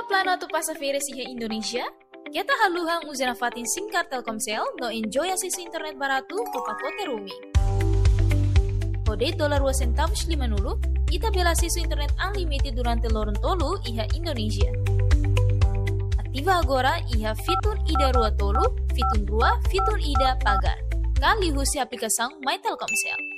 plano tu passageres iha Indonesia? Kita haluhang uzana fatin SIM card Telkomsel no enjoy akses internet baratu ke pakote roaming. Kode $2.50 ita bela akses internet unlimited durante lorun tolu iha Indonesia. Aktiva agora iha fitur ida rua tolu, fitur rua, fitur ida pagar. Kali husi aplikação My Telkomsel.